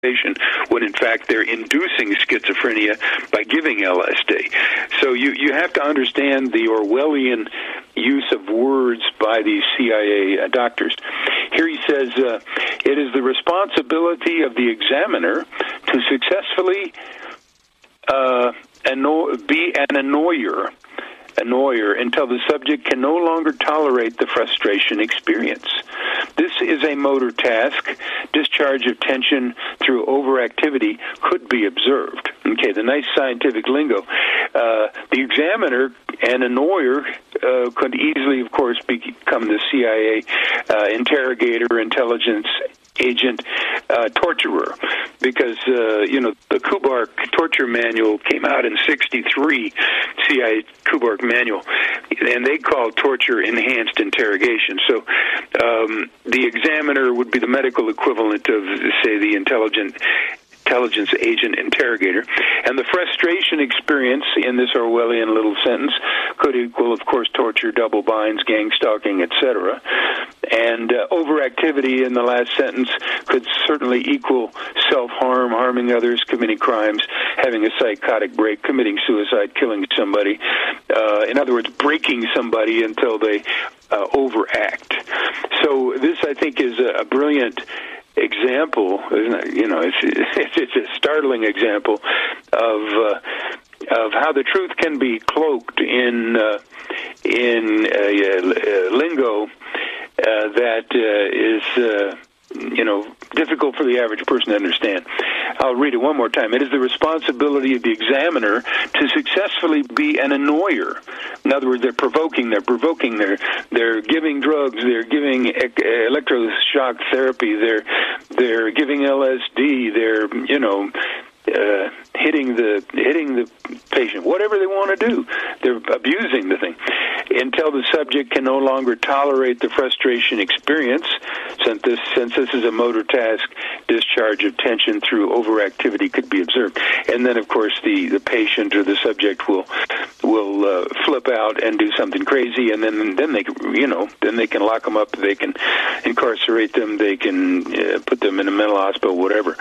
when in fact they're inducing schizophrenia by giving LSD. So you have to understand the Orwellian use of words by these CIA doctors. Here he says, it is the responsibility of the examiner to successfully be an annoyer until the subject can no longer tolerate the frustration experience. This is a motor task. Discharge of tension through overactivity could be observed. Okay, the nice scientific lingo. The examiner and annoyer could easily, of course, become the CIA interrogator, intelligence agent, torturer, because the Kubark torture manual came out in '63, CIA Kubark manual, and they called torture enhanced interrogation. So the examiner would be the medical equivalent of, say, the intelligence agent interrogator. And the frustration experience in this Orwellian little sentence could equal, of course, torture, double binds, gang stalking, etc. And overactivity in the last sentence could certainly equal self-harm, harming others, committing crimes, having a psychotic break, committing suicide, killing somebody. In other words, breaking somebody until they overact. So this, I think, is a brilliant example. It's a startling example of how the truth can be cloaked in lingo that is difficult for the average person to understand. I'll read it one more time. It is the responsibility of the examiner to successfully be an annoyer. In other words, they're provoking, they're giving drugs, they're giving electroshock therapy, they're giving LSD, they're hitting the patient, whatever they want to do. They're abusing the thing until the subject can no longer tolerate the frustration experience. Since this is a motor task, discharge of tension through overactivity could be observed. And then, of course, the patient or the subject will flip out and do something crazy, and then they can lock them up, they can incarcerate them, they can put them in a mental hospital, whatever.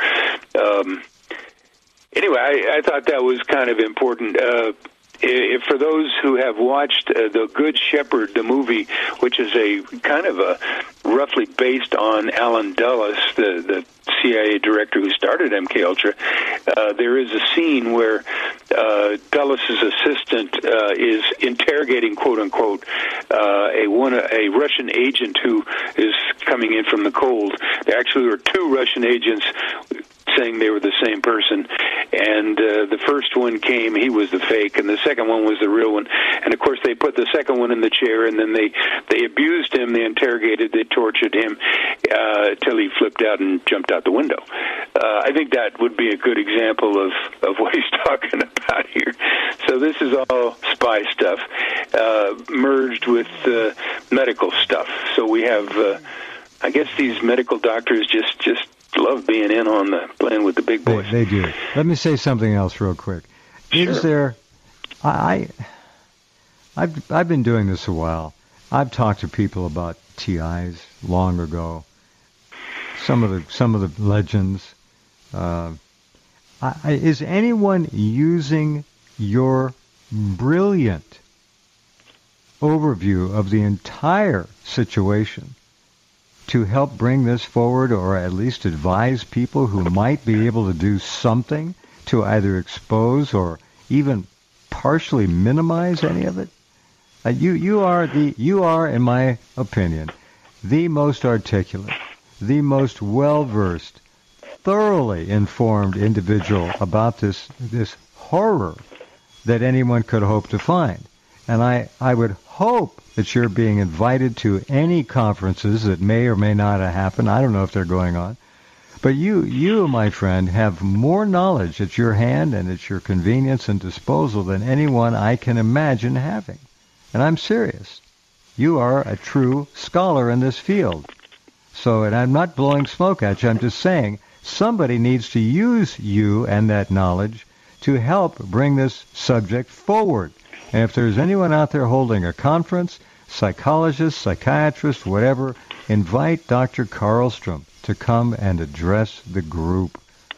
Anyway, I thought that was kind of important. For those who have watched The Good Shepherd, the movie, which is a kind of a roughly based on Alan Dulles, the CIA director who started MKUltra, there is a scene where Dulles' assistant is interrogating, quote unquote, a Russian agent who is coming in from the cold. There actually were two Russian agents saying they were the same person, and the first one came, he was the fake, and the second one was the real one. And of course they put the second one in the chair, and then they abused him, they interrogated, they tortured him till he flipped out and jumped out the window. I think that would be a good example of what he's talking about here. So this is all spy stuff merged with medical stuff. So we have I guess these medical doctors just love being in on playing with the big boys. They do. Let me say something else real quick. Sure. Is there? I've been doing this a while. I've talked to people about TIs long ago. Some of the legends. Is anyone using your brilliant overview of the entire situation to help bring this forward, or at least advise people who might be able to do something to either expose or even partially minimize any of it? You are, in my opinion, the most articulate, the most well-versed, thoroughly informed individual about this horror that anyone could hope to find. And I would hope that you're being invited to any conferences that may or may not happen. I don't know if they're going on. But you, my friend, have more knowledge at your hand and at your convenience and disposal than anyone I can imagine having. And I'm serious. You are a true scholar in this field. So, and I'm not blowing smoke at you, I'm just saying somebody needs to use you and that knowledge to help bring this subject forward. And if there's anyone out there holding a conference, psychologist, psychiatrist, whatever, invite Dr. Karlstrom to come and address the group.